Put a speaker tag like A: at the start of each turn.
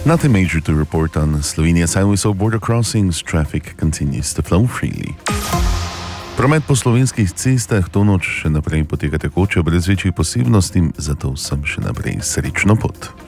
A: Nothing major to report on Slovenia's highways or border crossings. Traffic continues to flow freely. Promet po slovenskih cestah to noč še naprej poteka tekoče, brez večjih posebnosti, zato vsem še naprej srečno pot.